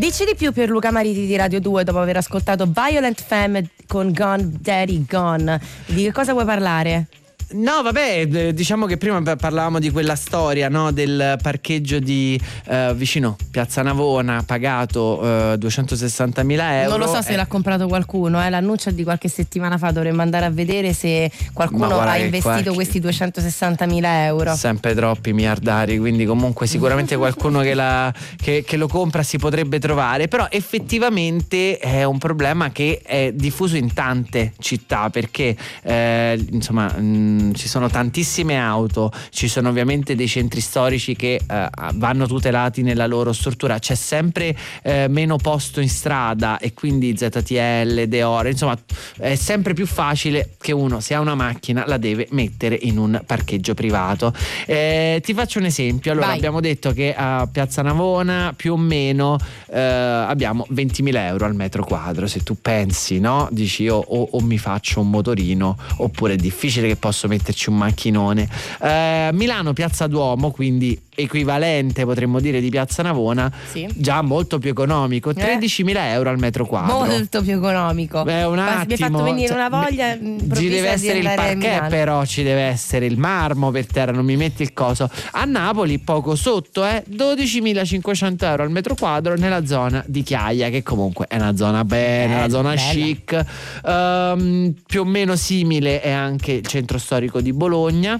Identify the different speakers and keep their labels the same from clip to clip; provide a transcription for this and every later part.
Speaker 1: Dici di più Pierluca Mariti di Radio 2 dopo aver ascoltato Violent Femme con Gone Daddy Gone. Di che cosa vuoi parlare?
Speaker 2: No, vabbè, diciamo che prima parlavamo di quella storia, no? Del parcheggio di vicino Piazza Navona, pagato 260.000 euro.
Speaker 1: Non lo so se l'ha comprato qualcuno, l'annuncio è di qualche settimana fa, dovremmo andare a vedere se qualcuno ha investito questi 260.000 euro.
Speaker 2: Sempre troppi miliardari, quindi comunque sicuramente qualcuno che lo compra si potrebbe trovare, però effettivamente è un problema che è diffuso in tante città, perché insomma ci sono tantissime auto, ci sono ovviamente dei centri storici che vanno tutelati nella loro struttura, c'è sempre meno posto in strada e quindi ZTL, Deore, insomma è sempre più facile che uno, se ha una macchina, la deve mettere in un parcheggio privato. Ti faccio un esempio. Allora, abbiamo detto che a Piazza Navona più o meno abbiamo 20.000 euro al metro quadro. Se tu pensi, no? Dici io o mi faccio un motorino, oppure è difficile che posso metterci un macchinone. Milano Piazza Duomo, quindi equivalente potremmo dire di Piazza Navona,
Speaker 1: sì,
Speaker 2: già molto più economico, 13.000 euro al metro quadro.
Speaker 1: Molto più economico.
Speaker 2: Beh, un attimo,
Speaker 1: mi hai fatto venire una voglia.
Speaker 2: Ci deve essere il parquet, però ci deve essere il marmo per terra, non mi metti il coso. A Napoli poco sotto 12.500 euro al metro quadro nella zona di Chiaia, che comunque è una zona bella, una zona bella, chic. Più o meno simile è anche il centro storico di Bologna.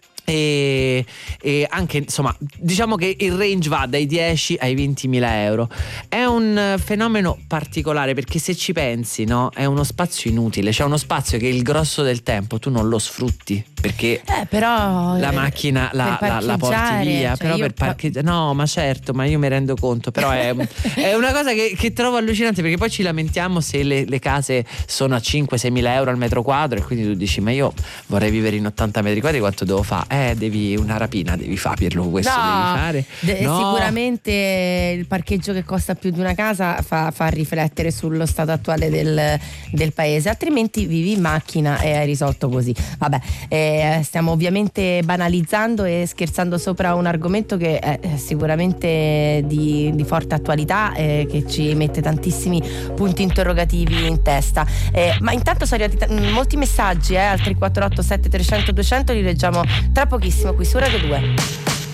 Speaker 2: E anche, insomma, diciamo che il range va dai 10 ai 20.000 euro. È un fenomeno particolare perché, se ci pensi, no, è uno spazio inutile, cioè uno spazio che il grosso del tempo tu non lo sfrutti, perché
Speaker 1: però
Speaker 2: la macchina la porti via,
Speaker 1: cioè
Speaker 2: però per parcheggiare no, ma certo, ma io mi rendo conto, però è una cosa che trovo allucinante, perché poi ci lamentiamo se le case sono a 5-6.000 euro al metro quadro, e quindi tu dici ma io vorrei vivere in 80 metri quadri, quanto devo fare? Devi una rapina, devi fare, Pierluca, questo devi fare. No.
Speaker 1: Sicuramente il parcheggio che costa più di una casa fa riflettere sullo stato attuale del paese, altrimenti vivi in macchina e hai risolto così. Vabbè, stiamo ovviamente banalizzando e scherzando sopra un argomento che è sicuramente di forte attualità, che ci mette tantissimi punti interrogativi in testa, ma intanto sono arrivati molti messaggi al 348 7300 200, li leggiamo tra pochissimo qui su Radio 2.